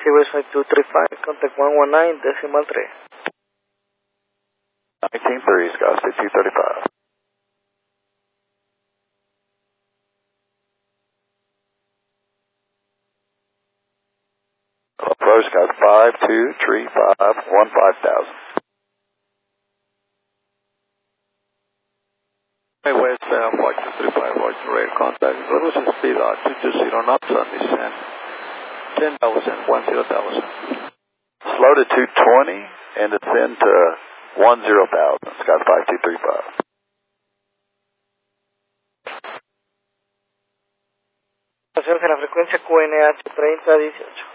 Seawest 5235, contact 119, decimal 3. 19.3, Scottsdale 235. Approach Scott 5235, 15,000. West 4235, watch rail contact, cruise speed 220 knots on descent, 10,000, 10,000. Slow to 220 and descend to 10,000, Scott 5235. Estación de la frecuencia QNH 3018.